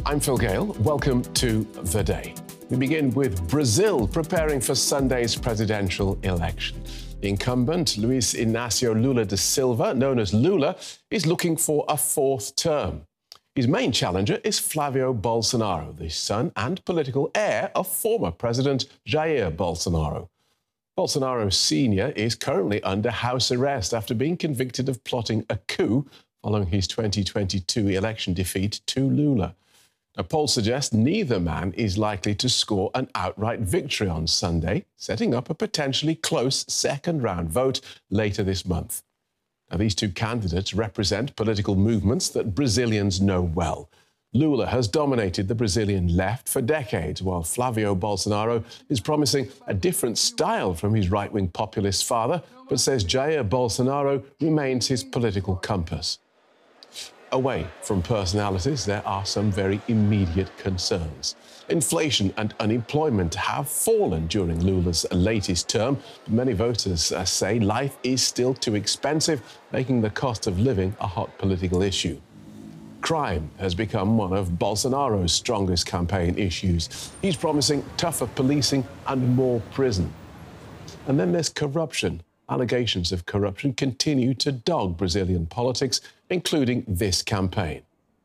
I'm Phil Gale. Welcome to The Day. We begin with Brazil preparing for Sunday's presidential election. The incumbent, Luiz Inácio Lula da Silva, known as Lula, is looking for a fourth term. His main challenger is Flavio Bolsonaro, the son and political heir of former President Jair Bolsonaro. Bolsonaro Sr. is currently under house arrest after being convicted of plotting a coup following his 2022 election defeat to Lula. Now, polls suggest neither man is likely to score an outright victory on Sunday, setting up a potentially close second-round vote later this month. Now, these two candidates represent political movements that Brazilians know well. Lula has dominated the Brazilian left for decades, while Flavio Bolsonaro is promising a different style from his right-wing populist father, but says Jair Bolsonaro remains his political compass. Away from personalities, there are some very immediate concerns. Inflation and unemployment have fallen during Lula's latest term. Many voters say life is still too expensive, making the cost of living a hot political issue. Crime has become one of Bolsonaro's strongest campaign issues. He's promising tougher policing and more prison. And then there's corruption. Allegations of corruption continue to dog Brazilian politics, including this campaign.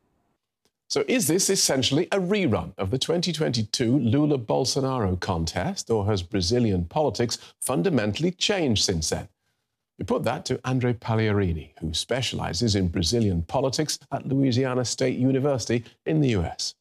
So is this essentially a rerun of the 2022 Lula-Bolsonaro contest, or has Brazilian politics fundamentally changed since then? We put that to Andre Pagliarini, who specializes in Brazilian politics at Louisiana State University in the US.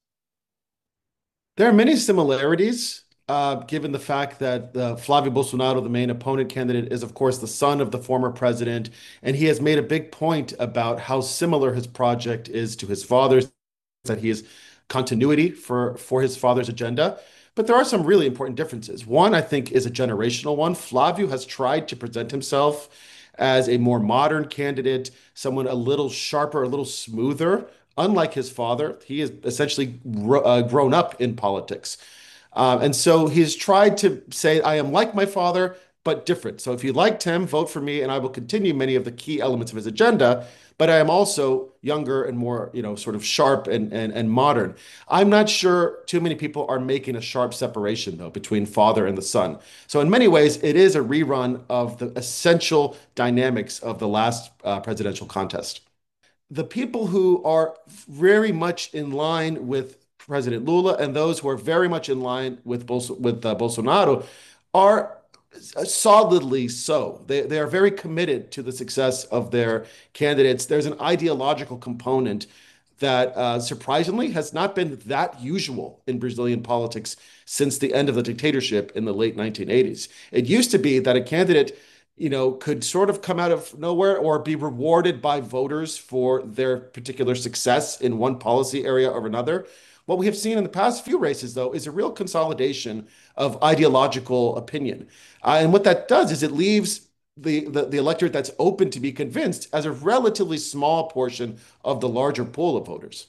There are many similarities, given the fact that Flavio Bolsonaro, the main opponent candidate, is, of course, the son of the former president. And he has made a big point about how similar his project is to his father's, that he is continuity for his father's agenda. But there are some really important differences. One, I think, is a generational one. Flavio has tried to present himself as a more modern candidate, someone a little sharper, a little smoother. Unlike his father, he has essentially grown up in politics. And so he's tried to say, I am like my father, but different. So if you liked him, vote for me, and I will continue many of the key elements of his agenda. But I am also younger and more, sort of sharp and modern. I'm not sure too many people are making a sharp separation, though, between father and the son. So in many ways, it is a rerun of the essential dynamics of the last presidential contest. The people who are very much in line with President Lula and those who are very much in line with Bolsonaro are solidly so. They are very committed to the success of their candidates. There's an ideological component that surprisingly has not been that usual in Brazilian politics since the end of the dictatorship in the late 1980s. It used to be that a candidate could sort of come out of nowhere or be rewarded by voters for their particular success in one policy area or another. What we have seen in the past few races, though, is a real consolidation of ideological opinion. And what that does is it leaves the electorate that's open to be convinced as a relatively small portion of the larger pool of voters.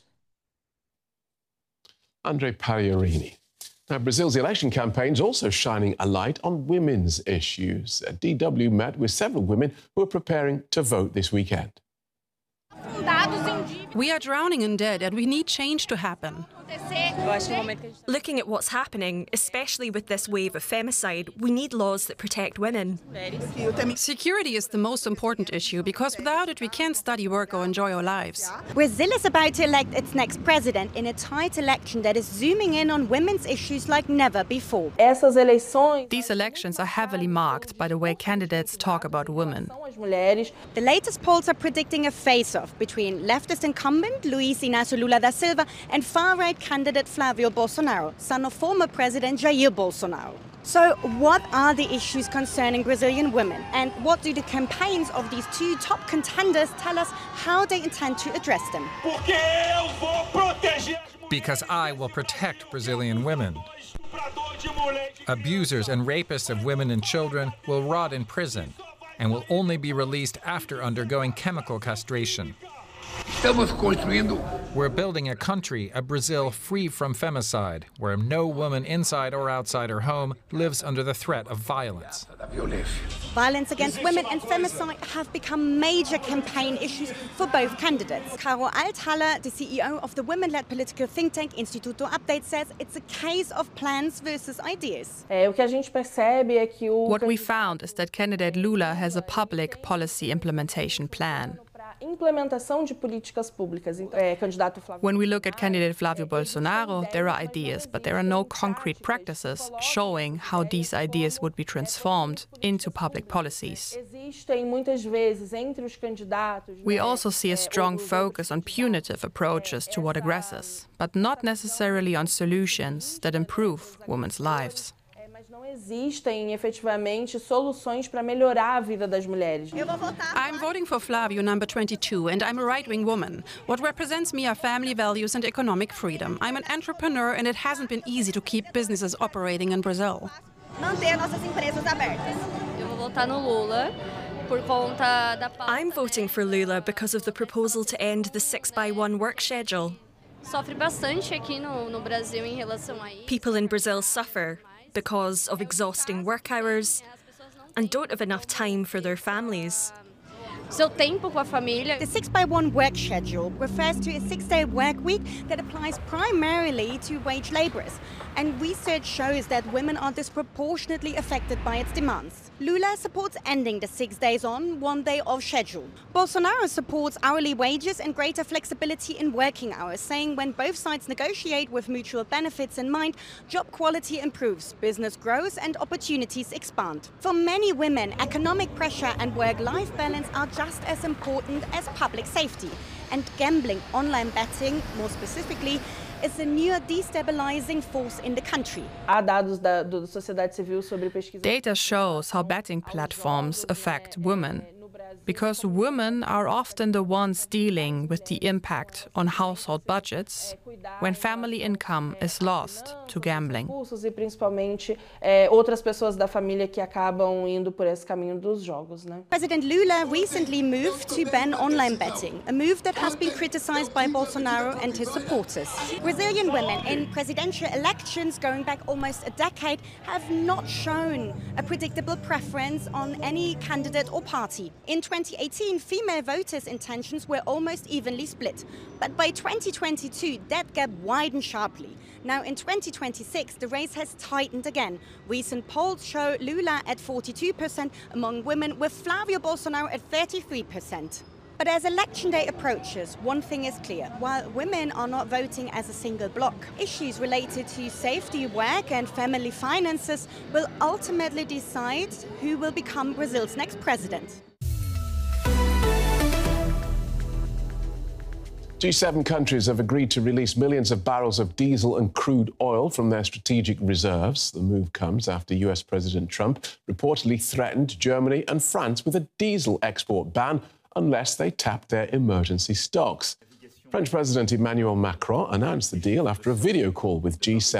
Andre Pagliarini. Now, Brazil's election campaign is also shining a light on women's issues. DW met with several women who are preparing to vote this weekend. We are drowning in debt and we need change to happen. Looking at what's happening, especially with this wave of femicide, we need laws that protect women. Security is the most important issue because without it we can't study, work or enjoy our lives. Brazil is about to elect its next president in a tight election that is zooming in on women's issues like never before. These elections are heavily marked by the way candidates talk about women. The latest polls are predicting a face-off between leftist incumbent Luiz Inácio Lula da Silva and far-right candidate Flavio Bolsonaro, son of former President Jair Bolsonaro. So what are the issues concerning Brazilian women? And what do the campaigns of these two top contenders tell us how they intend to address them? Because I will protect Brazilian women. Abusers and rapists of women and children will rot in prison and will only be released after undergoing chemical castration. We're building a country, a Brazil free from femicide, where no woman inside or outside her home lives under the threat of violence. Violence against women and femicide have become major campaign issues for both candidates. Caro Althaler, the CEO of the women-led political think tank Instituto Update, says it's a case of plans versus ideas. What we found is that candidate Lula has a public policy implementation plan. When we look at candidate Flávio Bolsonaro, there are ideas, but there are no concrete practices showing how these ideas would be transformed into public policies. We also see a strong focus on punitive approaches toward aggressors, but not necessarily on solutions that improve women's lives. I'm voting for Flávio, number 22, and I'm a right-wing woman. What represents me are family values and economic freedom. I'm an entrepreneur, and it hasn't been easy to keep businesses operating in Brazil. I'm voting for Lula because of the proposal to end the 6x1 work schedule. People in Brazil suffer because of exhausting work hours and don't have enough time for their families. The 6x1 work schedule refers to a 6-day work week that applies primarily to wage laborers. And research shows that women are disproportionately affected by its demands. Lula supports ending the 6 days on, 1 day off schedule. Bolsonaro supports hourly wages and greater flexibility in working hours, saying when both sides negotiate with mutual benefits in mind, job quality improves, business grows and opportunities expand. For many women, economic pressure and work-life balance are just as important as public safety. And gambling, online betting, more specifically, is a new destabilizing force in the country. Data shows how betting platforms affect women, because women are often the ones dealing with the impact on household budgets when family income is lost to gambling. President Lula recently moved to ban online betting, a move that has been criticized by Bolsonaro and his supporters. Brazilian women in presidential elections going back almost a decade have not shown a predictable preference on any candidate or party. In 2018, female voters' intentions were almost evenly split. But by 2022, that gap widened sharply. Now in 2026, the race has tightened again. Recent polls show Lula at 42% among women, with Flávio Bolsonaro at 33%. But as election day approaches, one thing is clear. While women are not voting as a single bloc, issues related to safety, work and family finances will ultimately decide who will become Brazil's next president. G7 countries have agreed to release millions of barrels of diesel and crude oil from their strategic reserves. The move comes after US President Trump reportedly threatened Germany and France with a diesel export ban unless they tap their emergency stocks. French President Emmanuel Macron announced the deal after a video call with G7